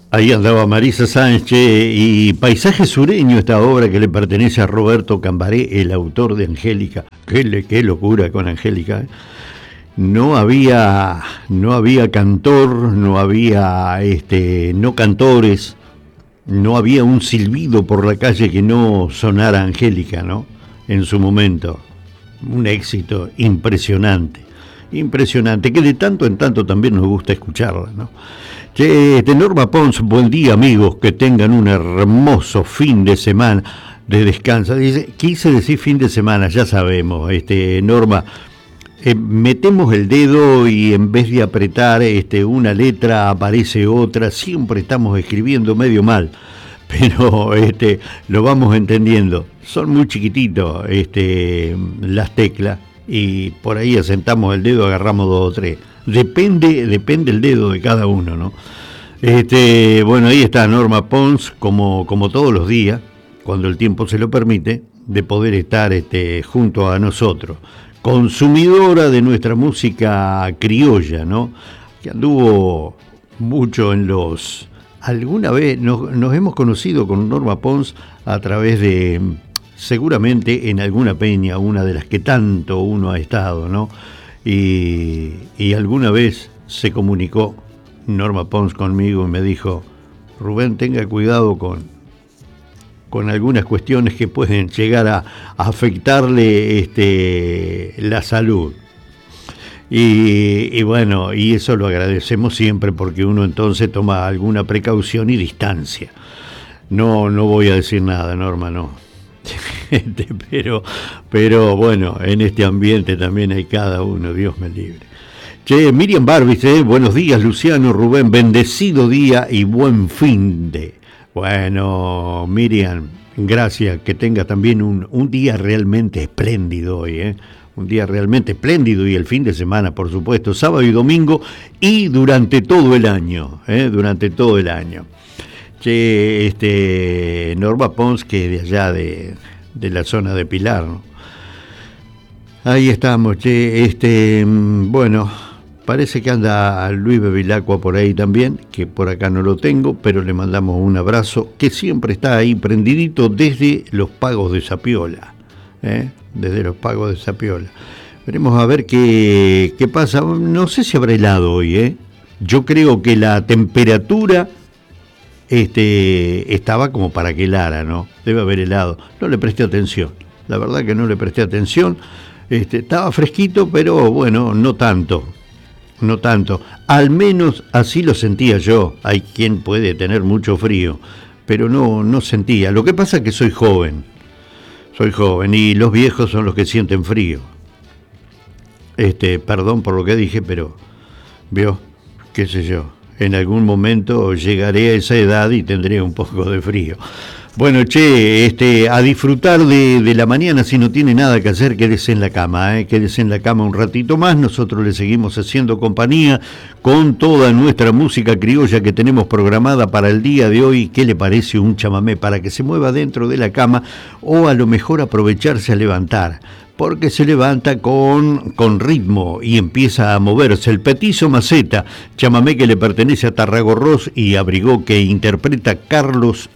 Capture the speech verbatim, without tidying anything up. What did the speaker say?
Ahí andaba Marisa Sánchez y Paisaje Sureño, esta obra que le pertenece a Roberto Cambaré, el autor de Angélica. Qué, le- qué locura con Angélica. ¿eh? No había, no había cantor, no había este, no cantores, no había un silbido por la calle que no sonara Angélica, ¿no? En su momento. Un éxito impresionante, impresionante, que de tanto en tanto también nos gusta escucharla, ¿no? Che, este, Norma Pons, buen día amigos, que tengan un hermoso fin de semana de descanso. Dice, quise decir fin de semana, ya sabemos, este, Norma, eh, metemos el dedo y en vez de apretar este, una letra aparece otra, siempre estamos escribiendo medio mal, pero este, lo vamos entendiendo. Son muy chiquititos este, las teclas y por ahí asentamos el dedo, agarramos dos o tres. Depende, depende el dedo de cada uno, ¿no? Este, bueno, ahí está Norma Pons, como, como todos los días, cuando el tiempo se lo permite, de poder estar este, junto a nosotros. Consumidora de nuestra música criolla, ¿no? Que anduvo mucho en los... Alguna vez nos, nos hemos conocido con Norma Pons a través de, seguramente en alguna peña, una de las que tanto uno ha estado, ¿no? Y, y alguna vez se comunicó Norma Pons conmigo y me dijo, Rubén, tenga cuidado con, con algunas cuestiones que pueden llegar a, a afectarle este, la salud. Y, y bueno, y eso lo agradecemos siempre porque uno entonces toma alguna precaución y distancia. No, no voy a decir nada, Norma, no. Este, pero, pero bueno, en este ambiente también hay cada uno, Dios me libre. Che, Miriam Barbis, eh, buenos días, Luciano, Rubén, bendecido día y buen fin de. Bueno, Miriam, gracias, que tenga también un, un día realmente espléndido hoy, eh. Un día realmente espléndido y el fin de semana, por supuesto, sábado y domingo y durante todo el año, eh, durante todo el año. Che, este, Norma Pons, que de allá de, de la zona de Pilar, ¿no? Ahí estamos, che, este, bueno, parece que anda Luis Bevilacqua por ahí también, que por acá no lo tengo, pero le mandamos un abrazo, que siempre está ahí prendidito desde los pagos de Sapiola, ¿eh? Desde los pagos de Sapiola. Veremos a ver qué, qué pasa, no sé si habrá helado hoy, ¿eh? Yo creo que la temperatura... Este, estaba como para que helara, ¿no? Debe haber helado. No le presté atención. La verdad que no le presté atención. Este, estaba fresquito, pero bueno, no tanto. No tanto. Al menos así lo sentía yo. Hay quien puede tener mucho frío, pero no, no sentía. Lo que pasa es que soy joven. Soy joven y los viejos son los que sienten frío. Este, perdón por lo que dije, pero vio, qué sé yo. En algún momento llegaré a esa edad y tendré un poco de frío. Bueno, che, este, a disfrutar de, de la mañana, si no tiene nada que hacer, quédese en la cama, ¿eh? Quédese en la cama un ratito más, nosotros le seguimos haciendo compañía con toda nuestra música criolla que tenemos programada para el día de hoy. ¿Qué le parece un chamamé? Para que se mueva dentro de la cama o a lo mejor aprovecharse a levantar, porque se levanta con, con ritmo y empieza a moverse. El Petizo Maceta, chamamé que le pertenece a Tarragorros y Abrigó, que interpreta Carlos